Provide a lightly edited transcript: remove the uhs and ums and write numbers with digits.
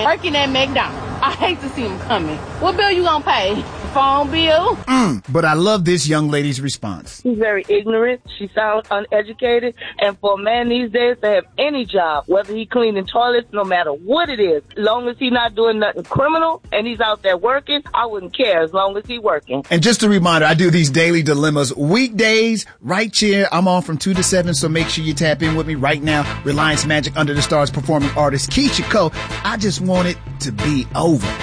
working at McDonald's. I hate to see him coming. What bill you gonna pay? Phone bill? But I love this young lady's response. She's very ignorant. She sounds uneducated. And for a man these days to have any job, whether he cleaning toilets, no matter what it is, as long as he's not doing nothing criminal and he's out there working, I wouldn't care as long as he's working. And just a reminder, I do these daily dilemmas weekdays right here. I'm on from 2 to 7, so make sure you tap in with me right now. Reliance Magic Under the Stars performing artist Keisha Cole. I just want it to be over.